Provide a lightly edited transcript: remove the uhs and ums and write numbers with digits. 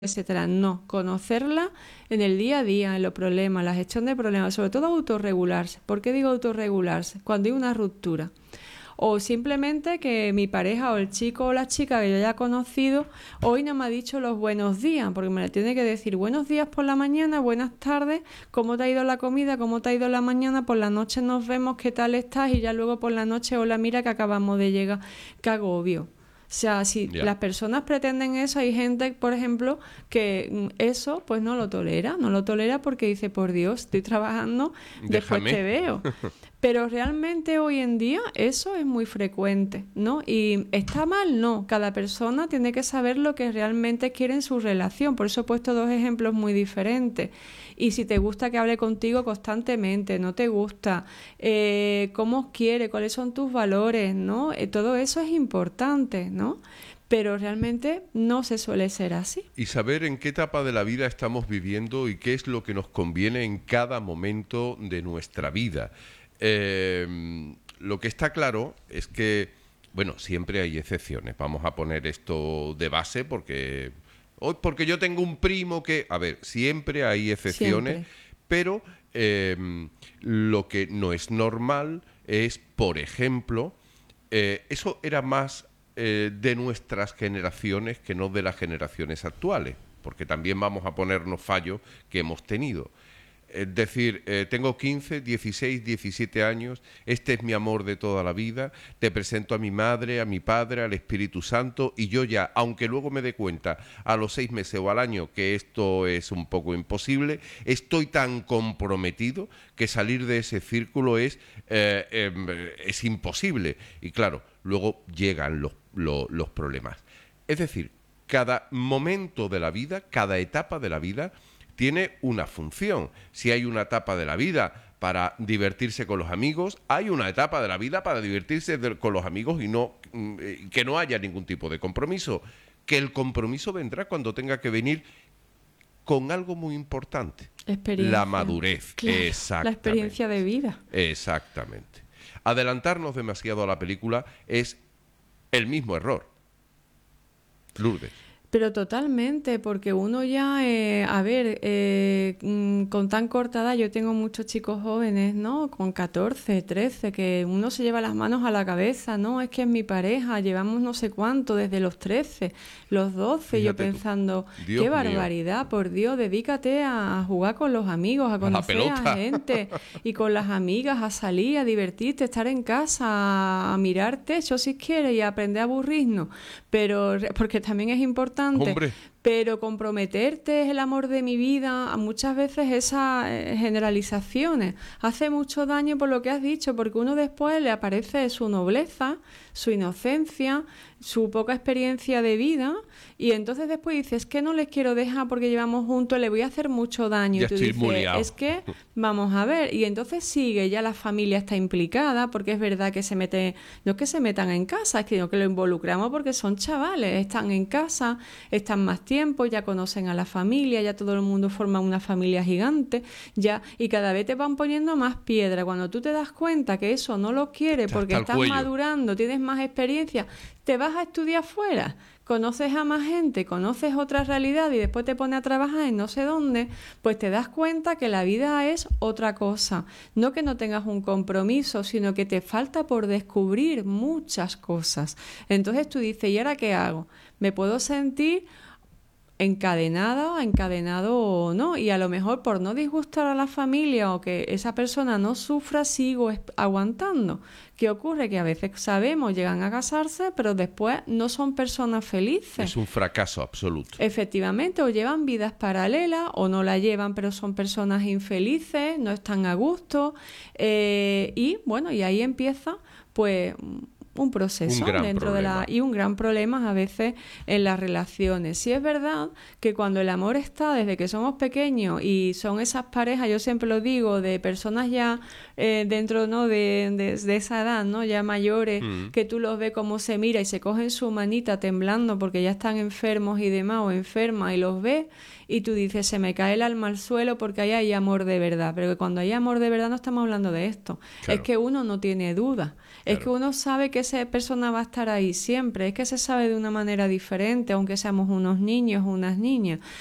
etcétera. No, conocerla en el día a día, en los problemas, la gestión de problemas, sobre todo autorregularse. ¿Por qué digo autorregularse? Cuando hay una ruptura. O simplemente que mi pareja o el chico o la chica que yo haya conocido hoy no me ha dicho los buenos días, porque me le tiene que decir buenos días por la mañana, buenas tardes, cómo te ha ido la comida, cómo te ha ido la mañana, por la noche nos vemos, qué tal estás, y ya luego por la noche, hola, mira que acabamos de llegar, qué agobio. O sea, si las personas pretenden eso, hay gente, por ejemplo, que eso pues no lo tolera porque dice, por Dios, estoy trabajando, después te veo. Pero realmente hoy en día eso es muy frecuente, ¿no? Y está mal, no. Cada persona tiene que saber lo que realmente quiere en su relación. Por eso he puesto dos ejemplos muy diferentes. Y si te gusta que hable contigo constantemente, no te gusta, cómo quiere, cuáles son tus valores, ¿no? Todo eso es importante, ¿no? Pero realmente no se suele ser así. Y saber en qué etapa de la vida estamos viviendo y qué es lo que nos conviene en cada momento de nuestra vida. Lo que está claro es que, bueno, siempre hay excepciones. Vamos a poner esto de base porque yo tengo un primo que... A ver, siempre hay excepciones, Siempre. pero lo que no es normal es, por ejemplo, eso era más de nuestras generaciones que no de las generaciones actuales, porque también vamos a ponernos fallos que hemos tenido. Es decir, tengo 15, 16, 17 años, este es mi amor de toda la vida, te presento a mi madre, a mi padre, al Espíritu Santo, y yo ya, aunque luego me dé cuenta a los 6 meses o al año que esto es un poco imposible, estoy tan comprometido que salir de ese círculo es imposible. Y claro, luego llegan los problemas. Es decir, cada momento de la vida, cada etapa de la vida, tiene una función. Si hay una etapa de la vida para divertirse con los amigos, hay una etapa de la vida para divertirse con los amigos y no que no haya ningún tipo de compromiso. Que el compromiso vendrá cuando tenga que venir con algo muy importante. Experiencia. La madurez. Claro, Exactamente. la experiencia de vida. Exactamente. Adelantarnos demasiado a la película es el mismo error. Lourdes. Pero totalmente, porque uno ya, con tan corta edad, yo tengo muchos chicos jóvenes, ¿no? Con 14, 13, que uno se lleva las manos a la cabeza, ¿no? Es que es mi pareja, llevamos no sé cuánto, desde los 13, los 12, Fíjate yo tú. pensando, Dios qué mío. barbaridad, por Dios, dedícate a jugar con los amigos, a conocer pelota. a gente, y con las amigas, a salir, a divertirte, estar en casa, a mirar techo si quieres y a aprender a aburrirnos, pero porque también es importante. Hombre. Pero comprometerte es el amor de mi vida, muchas veces esas generalizaciones hace mucho daño por lo que has dicho, porque uno después le aparece su nobleza, su inocencia, su poca experiencia de vida, y entonces después dices, es que no les quiero dejar porque llevamos juntos, le voy a hacer mucho daño. Ya Y tú estoy dices, muy liado. es que vamos a ver, y entonces sigue, ya la familia está implicada, porque es verdad que no es que se metan en casa, es que lo involucramos porque son chavales, están en casa, están más tiempo, ya conocen a la familia, ya todo el mundo forma una familia gigante, ya, y cada vez te van poniendo más piedra. Cuando tú te das cuenta que eso no lo quieres porque estás madurando, tienes más experiencia, te vas a estudiar fuera, conoces a más gente, conoces otra realidad y después te pones a trabajar en no sé dónde, pues te das cuenta que la vida es otra cosa. No que no tengas un compromiso, sino que te falta por descubrir muchas cosas. Entonces tú dices, ¿y ahora qué hago? ¿Me puedo sentir encadenado o no? Y a lo mejor por no disgustar a la familia o que esa persona no sufra, sigo aguantando. ¿Qué ocurre? Que a veces sabemos, llegan a casarse, pero después no son personas felices. Es un fracaso absoluto. Efectivamente, o llevan vidas paralelas o no la llevan, pero son personas infelices, no están a gusto, y bueno, y ahí empieza pues un proceso y un gran problema a veces en las relaciones. Sí es verdad que cuando el amor está desde que somos pequeños y son esas parejas, yo siempre lo digo, de personas ya dentro, ¿no?, de esa edad, ¿no?, ya mayores, que tú los ves cómo se mira y se cogen su manita temblando porque ya están enfermos y demás o enfermas y los ves y tú dices, se me cae el alma al suelo porque ahí hay amor de verdad. Pero que cuando hay amor de verdad no estamos hablando de esto. Claro. Es que uno no tiene duda. Claro. Es que uno sabe que que esa persona va a estar ahí siempre, es que se sabe de una manera diferente, aunque seamos unos niños o unas niñas.